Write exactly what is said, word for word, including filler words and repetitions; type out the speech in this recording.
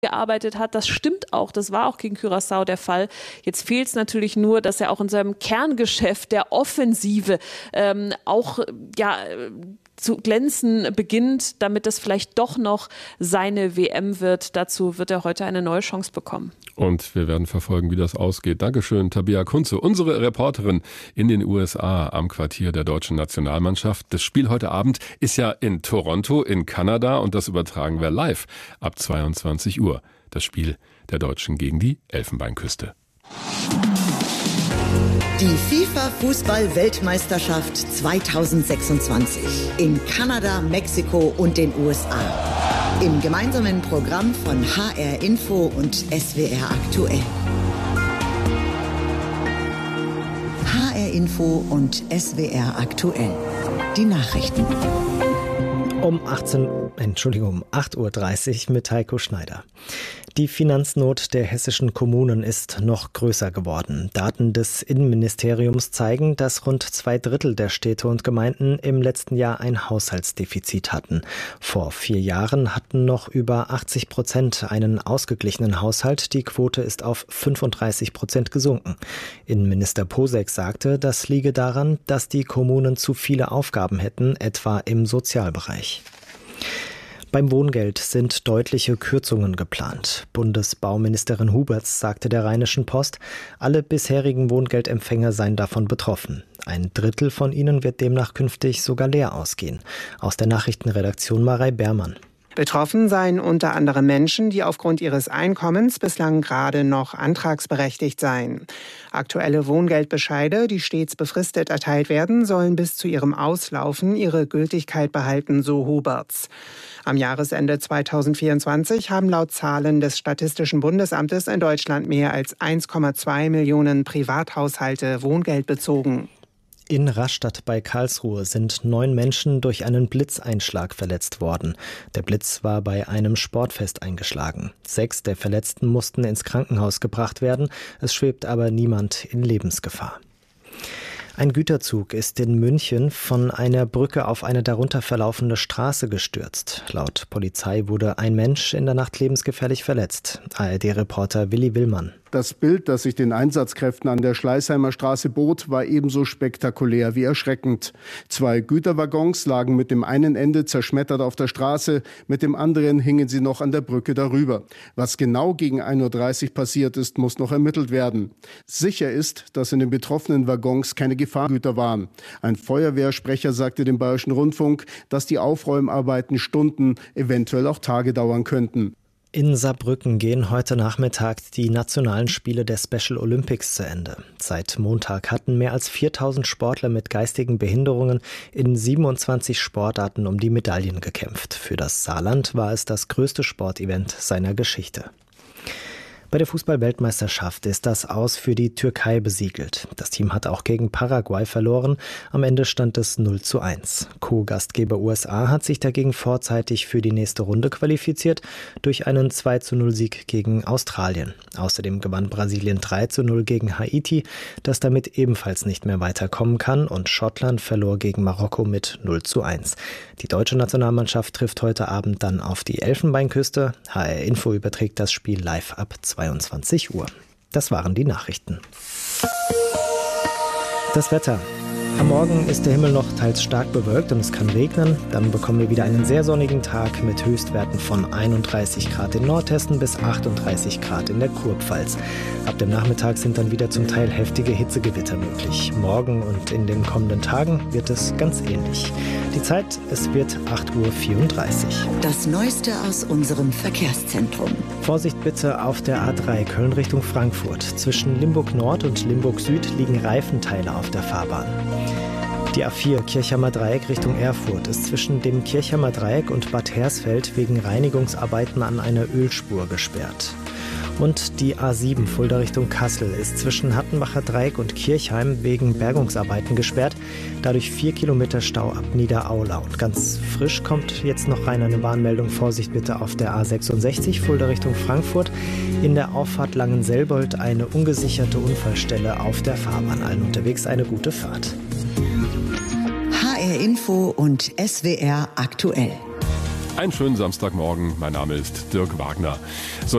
gearbeitet hat. Das stimmt auch, das war auch gegen Curaçao der Fall. Jetzt fehlt es natürlich nur, dass er auch in seinem Kerngeschäft der Offensive ähm, auch ja, zu glänzen beginnt, damit das vielleicht doch noch seine W M wird. Dazu wird er heute eine neue Chance bekommen. Und wir werden verfolgen, wie das ausgeht. Dankeschön, Tabea Kunze, unsere Reporterin in den U S A am Quartier der deutschen Nationalmannschaft. Das Spiel heute Abend ist ja in Toronto in Kanada und das übertragen wir live ab zweiundzwanzig Uhr. Das Spiel der Deutschen gegen die Elfenbeinküste. Die FIFA-Fußball-Weltmeisterschaft zweitausendsechsundzwanzig in Kanada, Mexiko und den U S A. Im gemeinsamen Programm von H R Info und S W R Aktuell. H R Info und S W R Aktuell. Die Nachrichten. Um achtzehn, Entschuldigung, um acht Uhr dreißig mit Heiko Schneider. Die Finanznot der hessischen Kommunen ist noch größer geworden. Daten des Innenministeriums zeigen, dass rund zwei Drittel der Städte und Gemeinden im letzten Jahr ein Haushaltsdefizit hatten. Vor vier Jahren hatten noch über achtzig Prozent einen ausgeglichenen Haushalt. Die Quote ist auf fünfunddreißig Prozent gesunken. Innenminister Posek sagte, das liege daran, dass die Kommunen zu viele Aufgaben hätten, etwa im Sozialbereich. Beim Wohngeld sind deutliche Kürzungen geplant. Bundesbauministerin Huberts sagte der Rheinischen Post, alle bisherigen Wohngeldempfänger seien davon betroffen. Ein Drittel von ihnen wird demnach künftig sogar leer ausgehen. Aus der Nachrichtenredaktion Marei Beermann. Betroffen seien unter anderem Menschen, die aufgrund ihres Einkommens bislang gerade noch antragsberechtigt seien. Aktuelle Wohngeldbescheide, die stets befristet erteilt werden, sollen bis zu ihrem Auslaufen ihre Gültigkeit behalten, so Huberts. Am Jahresende zweitausendvierundzwanzig haben laut Zahlen des Statistischen Bundesamtes in Deutschland mehr als eins Komma zwei Millionen Privathaushalte Wohngeld bezogen. In Rastatt bei Karlsruhe sind neun Menschen durch einen Blitzeinschlag verletzt worden. Der Blitz war bei einem Sportfest eingeschlagen. Sechs der Verletzten mussten ins Krankenhaus gebracht werden. Es schwebt aber niemand in Lebensgefahr. Ein Güterzug ist in München von einer Brücke auf eine darunter verlaufende Straße gestürzt. Laut Polizei wurde ein Mensch in der Nacht lebensgefährlich verletzt. A R D-Reporter Willi Willmann. Das Bild, das sich den Einsatzkräften an der Schleißheimer Straße bot, war ebenso spektakulär wie erschreckend. Zwei Güterwaggons lagen mit dem einen Ende zerschmettert auf der Straße, mit dem anderen hingen sie noch an der Brücke darüber. Was genau gegen ein Uhr dreißig passiert ist, muss noch ermittelt werden. Sicher ist, dass in den betroffenen Waggons keine Gefahrgüter waren. Ein Feuerwehrsprecher sagte dem Bayerischen Rundfunk, dass die Aufräumarbeiten Stunden, eventuell auch Tage dauern könnten. In Saarbrücken gehen heute Nachmittag die nationalen Spiele der Special Olympics zu Ende. Seit Montag hatten mehr als viertausend Sportler mit geistigen Behinderungen in siebenundzwanzig Sportarten um die Medaillen gekämpft. Für das Saarland war es das größte Sportevent seiner Geschichte. Bei der Fußball-Weltmeisterschaft ist das Aus für die Türkei besiegelt. Das Team hat auch gegen Paraguay verloren. Am Ende stand es null zu eins. Co-Gastgeber U S A hat sich dagegen vorzeitig für die nächste Runde qualifiziert durch einen zwei zu null Sieg gegen Australien. Außerdem gewann Brasilien drei zu null gegen Haiti, das damit ebenfalls nicht mehr weiterkommen kann. Und Schottland verlor gegen Marokko mit null zu eins. Die deutsche Nationalmannschaft trifft heute Abend dann auf die Elfenbeinküste. H R Info überträgt das Spiel live ab zweiundzwanzig Uhr. Das waren die Nachrichten. Das Wetter. Am Morgen ist der Himmel noch teils stark bewölkt und es kann regnen. Dann bekommen wir wieder einen sehr sonnigen Tag mit Höchstwerten von einunddreißig Grad in Nordhessen bis achtunddreißig Grad in der Kurpfalz. Ab dem Nachmittag sind dann wieder zum Teil heftige Hitzegewitter möglich. Morgen und in den kommenden Tagen wird es ganz ähnlich. Die Zeit, es wird acht Uhr vierunddreißig. Das Neueste aus unserem Verkehrszentrum. Vorsicht bitte auf der A drei Köln Richtung Frankfurt. Zwischen Limburg Nord und Limburg Süd liegen Reifenteile auf der Fahrbahn. Die A vier Kirchheimer Dreieck Richtung Erfurt ist zwischen dem Kirchheimer Dreieck und Bad Hersfeld wegen Reinigungsarbeiten an einer Ölspur gesperrt. Und die A sieben Fulda Richtung Kassel ist zwischen Hattenbacher Dreieck und Kirchheim wegen Bergungsarbeiten gesperrt. Dadurch vier Kilometer Stau ab Niederaula. Und ganz frisch kommt jetzt noch rein eine Warnmeldung. Vorsicht bitte auf der A sechsundsechzig Fulda Richtung Frankfurt. In der Auffahrt Langenselbold eine ungesicherte Unfallstelle auf der Fahrbahn. Allen unterwegs eine gute Fahrt. H R Info und S W R Aktuell. Einen schönen Samstagmorgen. Mein Name ist Dirk Wagner. So